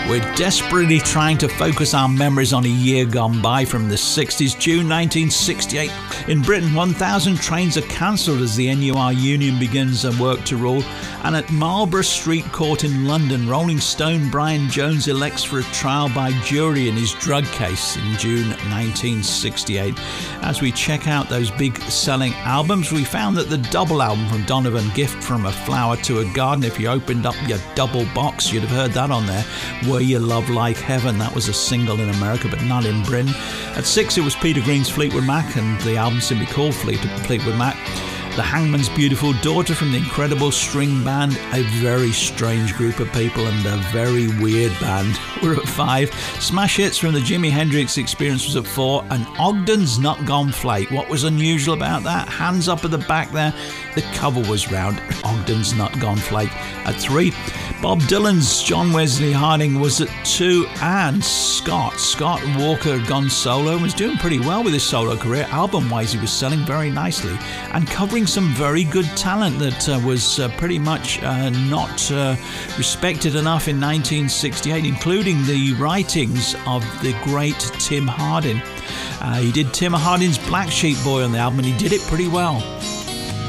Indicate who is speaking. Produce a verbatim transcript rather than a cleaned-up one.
Speaker 1: We're desperately trying to focus our memories on a year gone by from the sixties. June nineteen sixty-eight. In Britain, one thousand trains are cancelled as the N U R union begins a work to rule. And at Marlborough Street Court in London, Rolling Stone Brian Jones elects for a trial by jury in his drug case in June nineteen sixty-eight. As we check out those big selling albums, we found that the double album from Donovan, Gift from a Flower to a Garden, if you opened up your double box, you'd have heard that on there. Were You Love Like Heaven? That was a single in America, but not in Britain. At six, it was Peter Green's Fleetwood Mac, and the album simply called Fleet- Fleetwood Mac. The Hangman's Beautiful Daughter from the Incredible String Band, a very strange group of people and a very weird band. We're at five. Smash Hits from the Jimi Hendrix Experience was at four. And Ogden's Not Gone Flake. What was unusual about that? Hands up at the back there. The cover was round. Ogden's Not Gone Flake at three. Bob Dylan's John Wesley Harding was at two. And Scott, Scott Walker had gone solo and was doing pretty well with his solo career. Album-wise, he was selling very nicely and covering some very good talent that uh, was uh, pretty much uh, not uh, respected enough in nineteen sixty-eight, including the writings of the great Tim Hardin. Uh, he did Tim Hardin's Black Sheep Boy on the album, and he did it pretty well.